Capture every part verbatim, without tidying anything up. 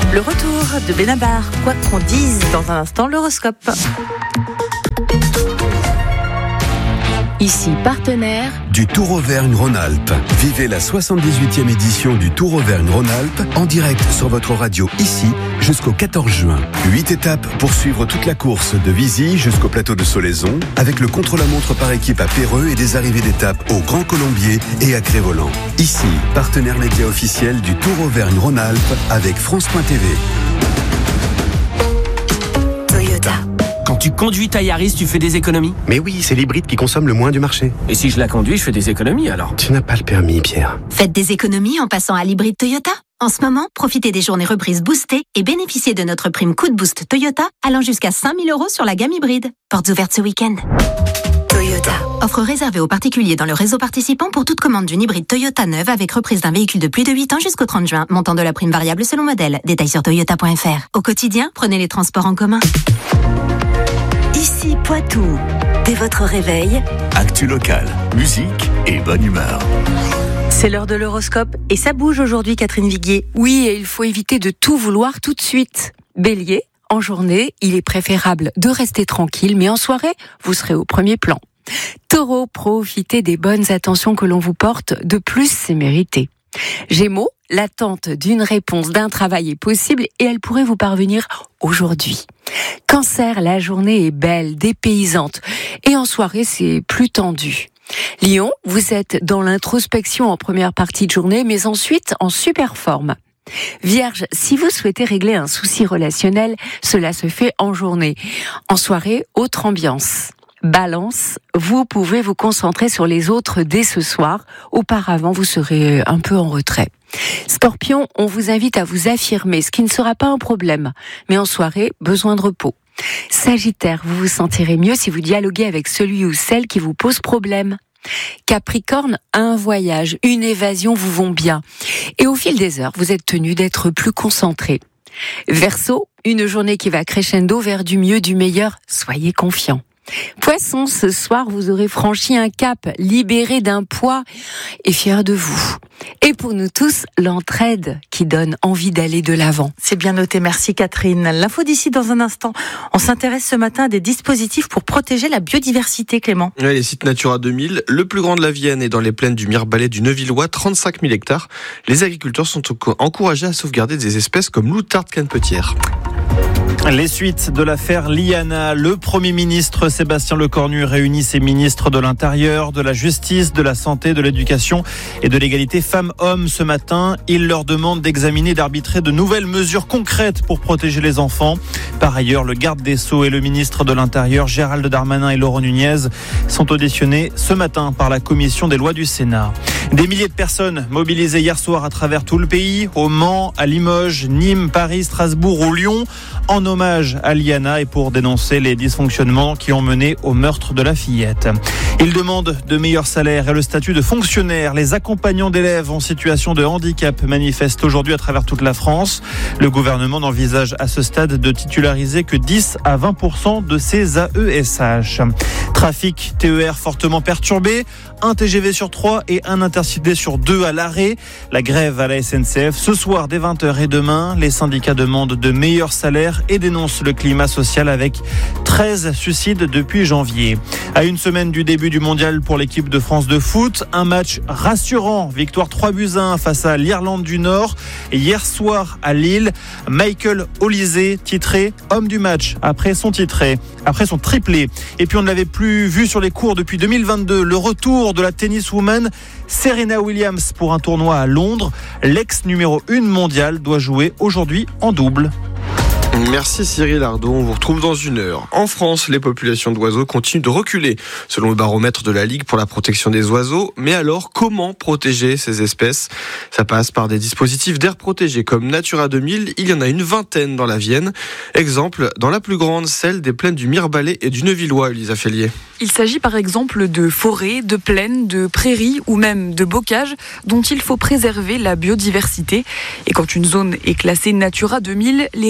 Le retour de Benabar, quoi qu'on dise, dans un instant, l'horoscope. Ici, partenaire du Tour Auvergne-Rhône-Alpes. Vivez la soixante-dix-huitième édition du Tour Auvergne-Rhône-Alpes en direct sur votre radio ici jusqu'au quatorze juin. Huit étapes pour suivre toute la course de Vizy jusqu'au plateau de Solaison avec le contre-la-montre par équipe à Péreux et des arrivées d'étapes au Grand Colombier et à Crévolant. Ici, partenaire média officiel du Tour Auvergne-Rhône-Alpes avec France point T V. Toyota. Quand tu conduis ta Yaris, tu fais des économies. Mais oui, c'est l'hybride qui consomme le moins du marché. Et si je la conduis, je fais des économies alors. Tu n'as pas le permis, Pierre. Faites des économies en passant à l'hybride Toyota. En ce moment, profitez des journées reprises boostées et bénéficiez de notre prime Coup de Boost Toyota allant jusqu'à cinq mille euros sur la gamme hybride. Portes ouvertes ce week-end. Toyota. Offre réservée aux particuliers dans le réseau participant pour toute commande d'une hybride Toyota neuve avec reprise d'un véhicule de plus de huit ans jusqu'au trente juin. Montant de la prime variable selon modèle. Détails sur toyota point f r. Au quotidien, prenez les transports en commun. Ici Poitou. Dès votre réveil, actu local, musique et bonne humeur. C'est l'heure de l'horoscope et ça bouge aujourd'hui, Catherine Viguier. Oui, et il faut éviter de tout vouloir tout de suite. Bélier, en journée, il est préférable de rester tranquille, mais en soirée, vous serez au premier plan. Taureau, profitez des bonnes attentions que l'on vous porte, de plus c'est mérité. Gémeaux, l'attente d'une réponse d'un travail est possible et elle pourrait vous parvenir aujourd'hui. Cancer, la journée est belle, dépaysante et en soirée c'est plus tendu. Lion, vous êtes dans l'introspection en première partie de journée mais ensuite en super forme. Vierge, si vous souhaitez régler un souci relationnel, cela se fait en journée. En soirée, autre ambiance. Balance, vous pouvez vous concentrer sur les autres dès ce soir. Auparavant, vous serez un peu en retrait. Scorpion, on vous invite à vous affirmer, ce qui ne sera pas un problème. Mais en soirée, besoin de repos. Sagittaire, vous vous sentirez mieux si vous dialoguez avec celui ou celle qui vous pose problème. Capricorne, un voyage, une évasion vous vont bien. Et au fil des heures, vous êtes tenu d'être plus concentré. Verseau, une journée qui va crescendo vers du mieux, du meilleur. Soyez confiants. Poisson, ce soir, vous aurez franchi un cap, libéré d'un poids et fier de vous. Et pour nous tous, l'entraide qui donne envie d'aller de l'avant. C'est bien noté, merci Catherine. L'info d'ici dans un instant. On s'intéresse ce matin à des dispositifs pour protéger la biodiversité, Clément. Ouais, les sites Natura deux mille, le plus grand de la Vienne est dans les plaines du Mirebalais du Neuvillois, trente-cinq mille hectares. Les agriculteurs sont encouragés à sauvegarder des espèces comme l'outarde canepetière. Les suites de l'affaire Liana. Le Premier ministre Sébastien Lecornu réunit ses ministres de l'Intérieur, de la Justice, de la Santé, de l'Éducation et de l'égalité femmes-hommes ce matin. Il leur demande d'examiner et d'arbitrer de nouvelles mesures concrètes pour protéger les enfants. Par ailleurs, le garde des Sceaux et le ministre de l'Intérieur, Gérald Darmanin et Laurent Nunez, sont auditionnés ce matin par la commission des lois du Sénat. Des milliers de personnes mobilisées hier soir à travers tout le pays, au Mans, à Limoges, Nîmes, Paris, Strasbourg ou Lyon, en hommage à Liana et pour dénoncer les dysfonctionnements qui ont mené au meurtre de la fillette. Ils demandent de meilleurs salaires et le statut de fonctionnaire. Les accompagnants d'élèves en situation de handicap manifestent aujourd'hui à travers toute la France. Le gouvernement n'envisage à ce stade de titulariser que dix à vingt pour cent de ces A E S H. Trafic T E R fortement perturbé, un T G V sur trois et un intercité sur deux à l'arrêt. La grève à la S N C F ce soir dès vingt heures et demain. Les syndicats demandent de meilleurs salaires et dénoncent le climat social avec treize suicides depuis janvier. À une semaine du début du mondial pour l'équipe de France de foot, un match rassurant. Victoire trois buts à un face à l'Irlande du Nord. Hier soir à Lille, Michael Olise titré homme du match après son titré, après son triplé. Et puis on ne l'avait plus vu sur les cours depuis deux mille vingt-deux. Le retour de la tenniswoman Serena Williams pour un tournoi à Londres. L'ex numéro un mondiale doit jouer aujourd'hui en double. Merci Cyril Ardo, on vous retrouve dans une heure. En France, les populations d'oiseaux continuent de reculer, selon le baromètre de la Ligue pour la protection des oiseaux. Mais alors, comment protéger ces espèces ? Ça passe par des dispositifs d'air protégés comme Natura deux mille, il y en a une vingtaine dans la Vienne. Exemple, dans la plus grande, celle des plaines du Mirebalais et du Neuvillois, Elisa Fellier. Il s'agit par exemple de forêts, de plaines, de prairies ou même de bocages dont il faut préserver la biodiversité. Et quand une zone est classée Natura deux mille, les règles ne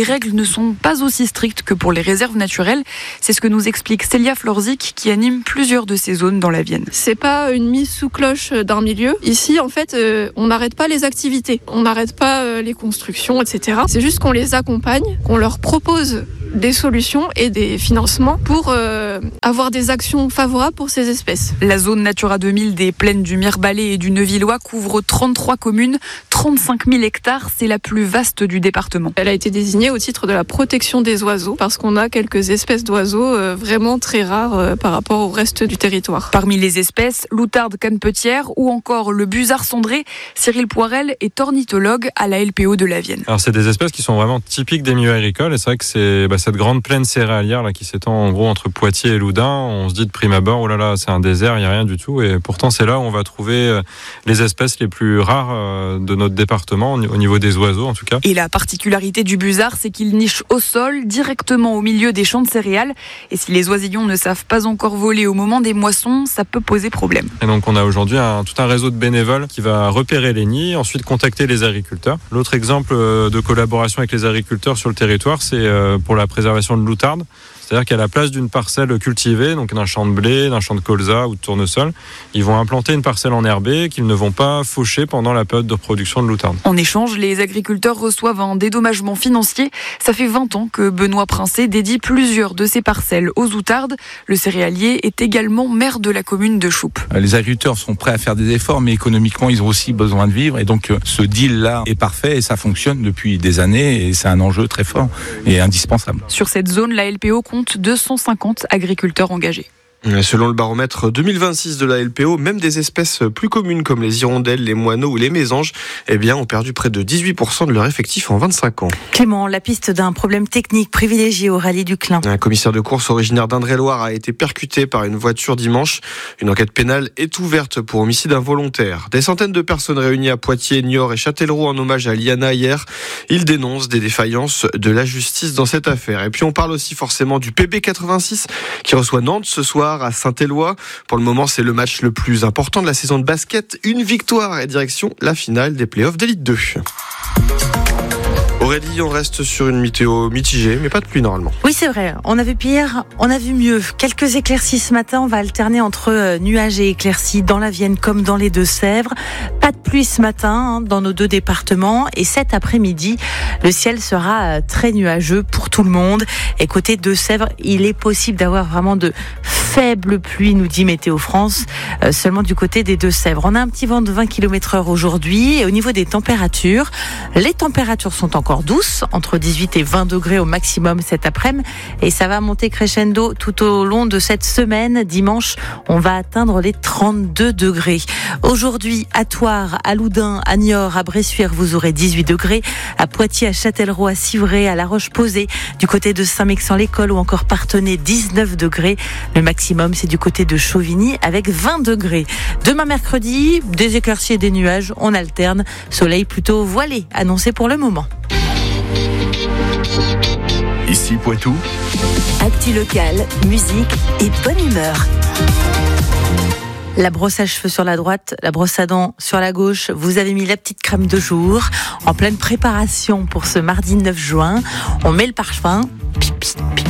sont pas aussi strictes que pour les réserves naturelles. C'est ce que nous explique Célia Florzik, qui anime plusieurs de ces zones dans la Vienne. C'est pas une mise sous cloche d'un milieu. Ici, en fait, euh, on n'arrête pas les activités, on n'arrête pas euh, les constructions, et cetera. C'est juste qu'on les accompagne, qu'on leur propose des solutions et des financements pour euh, avoir des actions favorables pour ces espèces. La zone Natura deux mille des plaines du Mirebalais et du Neuvillois couvre trente-trois communes, trente-cinq mille hectares, c'est la plus vaste du département. Elle a été désignée au titre de la protection des oiseaux parce qu'on a quelques espèces d'oiseaux euh, vraiment très rares euh, par rapport au reste du territoire. Parmi les espèces, l'outarde canepetière ou encore le busard cendré. Cyril Poirel est ornithologue à la L P O de la Vienne. Alors c'est des espèces qui sont vraiment typiques des milieux agricoles et c'est vrai que c'est bah, cette grande plaine céréalière là, qui s'étend en gros entre Poitiers et Loudun, on se dit de prime abord, oh là là, c'est un désert, il n'y a rien du tout. Et pourtant, c'est là où on va trouver les espèces les plus rares de notre département, au niveau des oiseaux en tout cas. Et la particularité du busard, c'est qu'il niche au sol, directement au milieu des champs de céréales. Et si les oisillons ne savent pas encore voler au moment des moissons, ça peut poser problème. Et donc, on a aujourd'hui un, tout un réseau de bénévoles qui va repérer les nids, ensuite contacter les agriculteurs. L'autre exemple de collaboration avec les agriculteurs sur le territoire, c'est pour la préservation de l'outarde. C'est-à-dire qu'à la place d'une parcelle cultivée, donc d'un champ de blé, d'un champ de colza ou de tournesol, ils vont implanter une parcelle enherbée qu'ils ne vont pas faucher pendant la période de production de l'outarde. En échange, les agriculteurs reçoivent un dédommagement financier. Ça fait vingt ans que Benoît Princé dédie plusieurs de ses parcelles aux outardes. Le céréalier est également maire de la commune de Choupe. Les agriculteurs sont prêts à faire des efforts, mais économiquement, ils ont aussi besoin de vivre. Et donc, ce deal-là est parfait et ça fonctionne depuis des années et c'est un enjeu très fort et indispensable. Sur cette zone, la L P O compte deux cent cinquante agriculteurs engagés. Selon le baromètre deux mille vingt-six de la L P O, même des espèces plus communes comme les hirondelles, les moineaux ou les mésanges, eh bien, ont perdu près de dix-huit pour cent de leur effectif en vingt-cinq ans. Clément, la piste d'un problème technique privilégié au rallye du Clin. Un commissaire de course originaire d'Indre-et-Loire a été percuté par une voiture dimanche. Une enquête pénale est ouverte pour homicide involontaire. Des centaines de personnes réunies à Poitiers, Niort et Châtellerault en hommage à Liana hier. Ils dénoncent des défaillances de la justice dans cette affaire. Et puis on parle aussi forcément du P B quatre-vingt-six qui reçoit Nantes ce soir à Saint-Éloi. Pour le moment, c'est le match le plus important de la saison de basket. Une victoire et direction la finale des playoffs d'Élite deux. Aurélie, on reste sur une météo mitigée, mais pas de pluie normalement. Oui, c'est vrai. On a vu pire, on a vu mieux. Quelques éclaircies ce matin. On va alterner entre nuages et éclaircies dans la Vienne comme dans les Deux-Sèvres. Pas de pluie ce matin hein, dans nos deux départements. Et cet après-midi, le ciel sera très nuageux pour tout le monde. Et côté Deux-Sèvres, il est possible d'avoir vraiment de faibles pluies, nous dit Météo France, euh, seulement du côté des Deux-Sèvres. On a un petit vent de vingt kilomètres heure aujourd'hui. Et au niveau des températures, les températures sont encore douces, entre dix-huit et vingt degrés au maximum cet après-midi. Et ça va monter crescendo tout au long de cette semaine. Dimanche, on va atteindre les trente-deux degrés. Aujourd'hui, à Thouars, à Loudun, à Niort, à Bressuire, vous aurez dix-huit degrés. À Poitiers, à Châtellerault, à Civray, à La Roche-Posay, du côté de Saint-Mexan-l'École ou encore Parthenay, dix-neuf degrés. Le maximum, c'est du côté de Chauvigny avec vingt degrés. Demain mercredi, des éclaircies et des nuages. On alterne. Soleil plutôt voilé, annoncé pour le moment. Ici Poitou. Actu locale, musique et bonne humeur. La brosse à cheveux sur la droite, la brosse à dents sur la gauche. Vous avez mis la petite crème de jour en pleine préparation pour ce mardi neuf juin. On met le parfum. Pip, pip, pip.